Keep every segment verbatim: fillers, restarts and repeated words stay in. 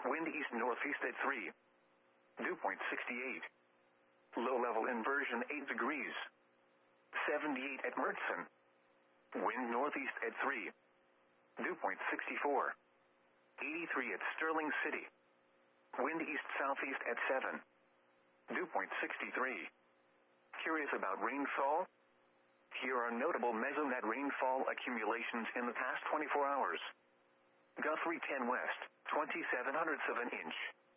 Wind east-northeast at three. Dew point sixty-eight. Low-level inversion eight degrees. seventy-eight at Mertzen. Wind northeast at three. Dew point sixty-four. eighty-three at Sterling City. Wind east-southeast at seven. Dew point sixty-three. Curious about rainfall? Here are notable mesonet rainfall accumulations in the past twenty-four hours. Guthrie ten west, twenty-seven hundredths of an inch.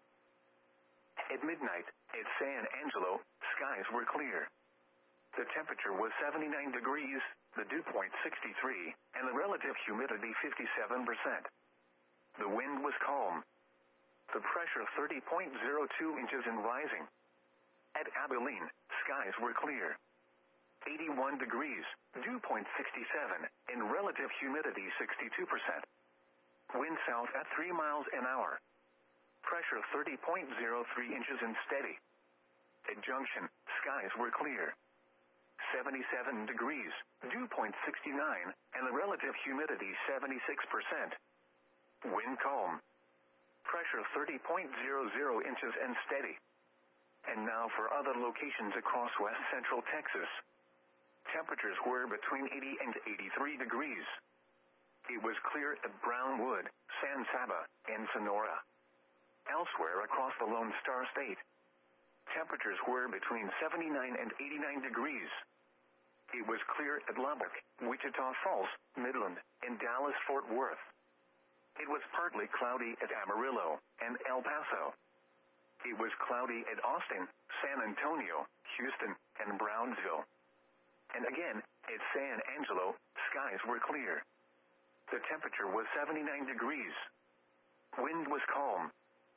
At midnight, at San Angelo, skies were clear. The temperature was seventy-nine degrees, the dew point sixty-three, and the relative humidity fifty-seven percent. The wind was calm. The pressure thirty point zero two inches and rising. At Abilene, skies were clear. eighty-one degrees, dew point sixty-seven, and relative humidity sixty-two percent. Wind south at three miles an hour. Pressure thirty point zero three inches and steady. At Junction, skies were clear. seventy-seven degrees, dew point sixty-nine, and the relative humidity seventy-six percent. Wind calm. Pressure thirty point zero zero inches and steady. And now for other locations across west central Texas. Temperatures were between eighty and eighty-three degrees. It was clear at Brownwood, San Saba, and Sonora. Elsewhere across the Lone Star State, temperatures were between seventy-nine and eighty-nine degrees. It was clear at Lubbock, Wichita Falls, Midland, and Dallas-Fort Worth. It was partly cloudy at Amarillo and El Paso. It was cloudy at Austin, San Antonio, Houston, and Brownsville. And again, at San Angelo, skies were clear. The temperature was seventy-nine degrees. Wind was calm.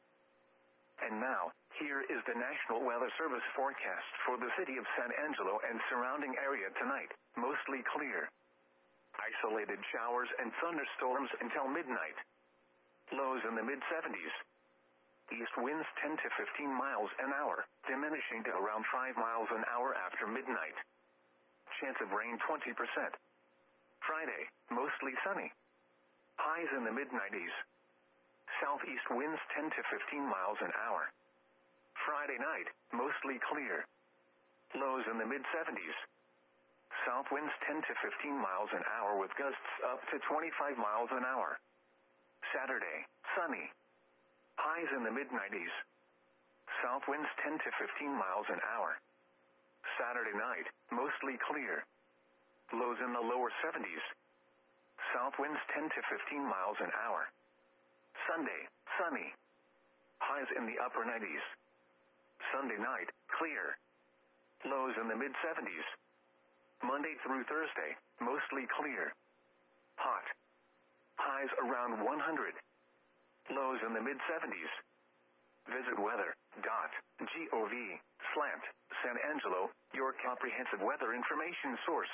And now, here is the National Weather Service forecast for the city of San Angelo and surrounding area tonight, mostly clear. Isolated showers and thunderstorms until midnight. Lows in the mid seventies. East winds ten to fifteen miles an hour, diminishing to around five miles an hour after midnight. Chance of rain twenty percent. Friday, mostly sunny. Highs in the mid nineties. Southeast winds ten to fifteen miles an hour. Friday night, mostly clear. Lows in the mid seventies. South winds ten to fifteen miles an hour with gusts up to twenty-five miles an hour. Saturday, sunny. Highs in the mid nineties. South winds ten to fifteen miles an hour. Saturday night, mostly clear. Lows in the lower seventies. South winds ten to fifteen miles an hour. Sunday, sunny. Highs in the upper nineties. Sunday night, clear. Lows in the mid seventies. Monday through Thursday, mostly clear. Hot. Highs around one hundred. Lows in the mid seventies. Visit weather dot gov slant San Angelo, your comprehensive weather information source.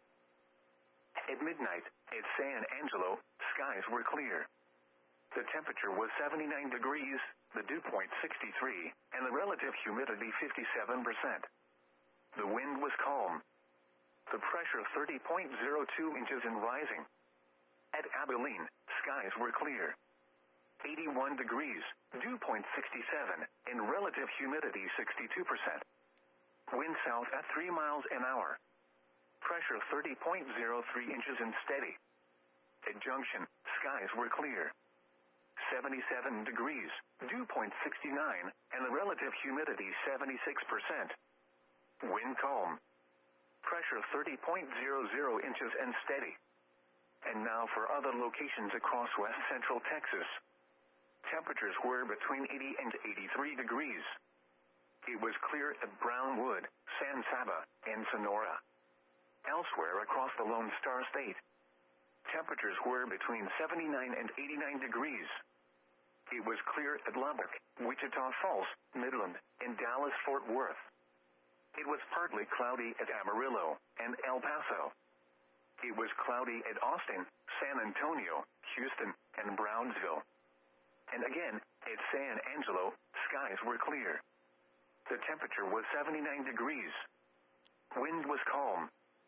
At midnight, at San Angelo, skies were clear. The temperature was seventy-nine degrees, the dew point sixty-three, and the relative humidity fifty-seven percent. The wind was calm. The pressure thirty point zero two inches and rising. At Abilene, skies were clear. eighty-one degrees, dew point sixty-seven, and relative humidity sixty-two percent. Wind south at three miles an hour. Pressure thirty point zero three inches and steady. At Junction, skies were clear. seventy-seven degrees, dew point sixty-nine, and the relative humidity seventy-six percent. Wind calm. Pressure thirty point zero zero inches and steady. And now for other locations across west central Texas. Temperatures were between eighty and eighty-three degrees. It was clear at Brownwood, San Saba, and Sonora. Elsewhere across the Lone Star State, temperatures were between seventy-nine and eighty-nine degrees. It was clear at Lubbock, Wichita Falls, Midland, and Dallas-Fort Worth. It was partly cloudy at Amarillo and El Paso. It was cloudy at Austin, San Antonio, Houston, and Brownsville. And again, at San Angelo, skies were clear. The temperature was seventy-nine degrees. Wind was calm.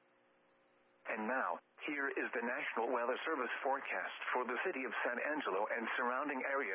And now, here is the National Weather Service forecast for the city of San Angelo and surrounding area